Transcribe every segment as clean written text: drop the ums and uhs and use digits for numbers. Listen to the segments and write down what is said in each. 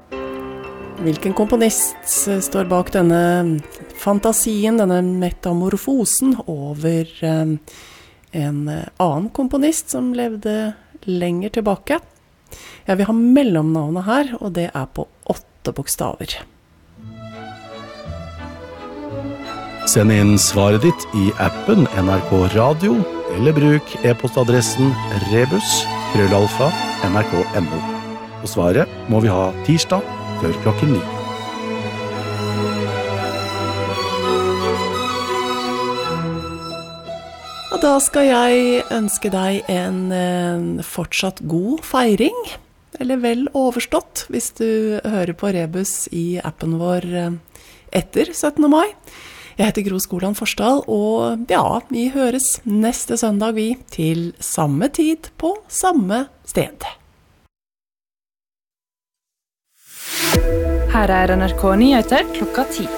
Hvilken komponist står bak denne fantasien, denne metamorfosen over en annen komponist som levde lenger tilbake? Jeg vil ha mellomnavnet her, og det på 8 bokstaver. Send inn svaret ditt i appen NRK Radio, eller bruk e-postadressen rebus@nrk.no. Og svaret må vi ha tirsdag før klokken 9. Og da skal jeg ønske deg en fortsatt god feiring, eller vel overstått, hvis du hører på Rebus i appen vår etter 17. mai. Jeg heter Gro Skoland Forsdal, og ja, vi høres neste søndag vi til samme tid på samme sted. Her NRK Nyheter klokka 10.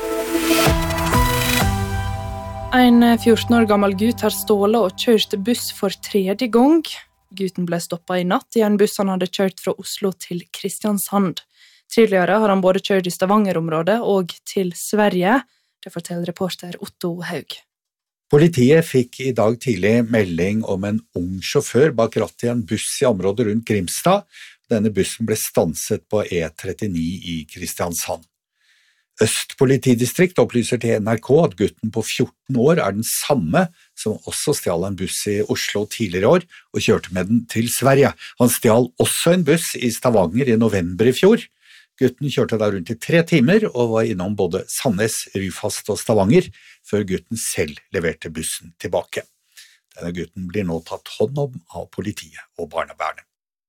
En 14 år gammel gutt har stålet og kjørt buss for 3. gang. Gutten ble stoppet i natt i en buss han hadde kjørt fra Oslo til Kristiansand. Tidligere har han både kjørt i Stavanger-området og til Sverige. Det forteller reporter Otto Haug. Politiet fikk i dag tidlig melding om en ung sjåfør bak rattet i en buss i området rundt Grimstad. Denne bussen ble stanset på E39 i Kristiansand. Øst politidistrikt opplyser til NRK at gutten på 14 år den samme som også stjal en buss i Oslo tidligere år og kjørte med den til Sverige. Han stjal også en buss i Stavanger i november i fjor. Gutten kjørte da rundt i 3 timer og var innom både Sandnes, Ryfast og Stavanger før gutten selv leverte bussen tilbake. Denne gutten blir nå tatt hånd om av politiet og barnevernet.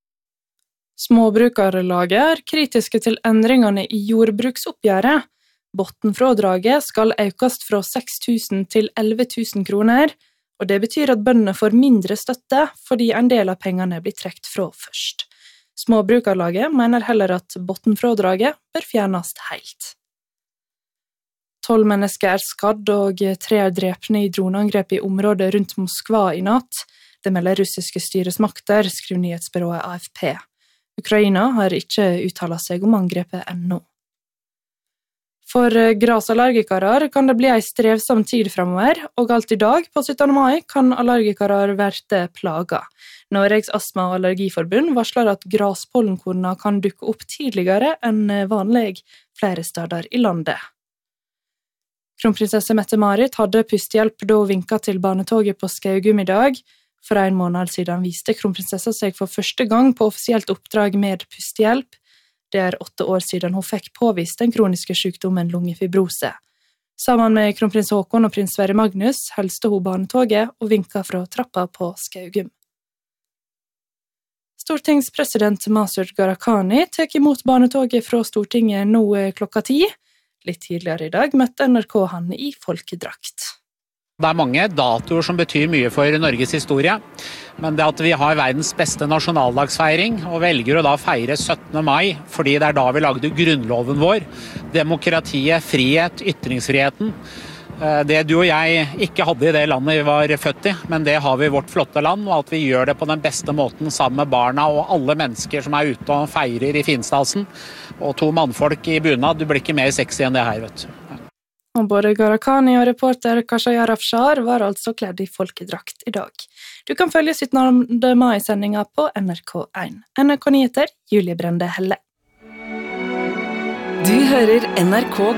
Småbrukarlaget kritiske til endringene i jordbruksoppgjøret. Bottenfrådraget skal økes fra 6 000 til 11 000 kroner, og det betyr at bøndene får mindre støtte fordi en del av pengene blir trukket fra først. Småbrukarlaget mener heller at bottenfrådraget bør fjernes helt. 12 mennesker skadd og 3 drepne i droneangrep i området rundt Moskva i natt. Det melder russiske styresmakter, skriver nyhetsbyrået AFP. Ukraina har ikke uttalt seg om angrepet ennå. For grasallergikere kan det bli en strevsom tid fremover, og alt i dag på 17. mai kan allergikere være plaga. Norges Astma- og Allergiforbund varsler at graspollenkornene kan dukke opp tidligere enn vanlig flere steder i landet. Kronprinsesse Mette-Marit hadde pustehjelp da hun vinket til barnetoget på Skaugum i dag. For 1 måned siden viste kronprinsessa seg for første gang på offisielt oppdrag med pustehjelp. Det 8 år siden hun fikk påvist den kroniske sykdommen lungefibrose. Sammen med kronprins Håkon og prins Sverre Magnus helste hun barnetoget og vinket fra trappa på Skaugum. Stortingspresident Masud Gharahkhani tek imot barnetoget fra Stortinget nå klokka 10. Litt tidligere i dag møtte NRK han i folkedrakt. Det mange datoer som betyr mye for Norges historie, men det at vi har verdens beste nasjonaldagsfeiring og velger å da feire 17. mai, fordi det da vi lagde grunnloven vår, demokratiet, frihet, ytringsfriheten, det du og jeg ikke hadde i det landet vi var født i, men det har vi i vårt flotte land, og at vi gjør det på den beste måten sammen med barna og alle mennesker som ute og feirer i finstasen, og 2 mannfolk i bunad, du blir ikke mer sexy enn det her, vet du. Og både Gharahkhani og reporter Kashayar Afshar var altså kledd i folkedrakt i dag. Du kan følge 17. mai-sendinga på NRK1. NRK Nyheter, Julie Brende Helle. Du hører NRK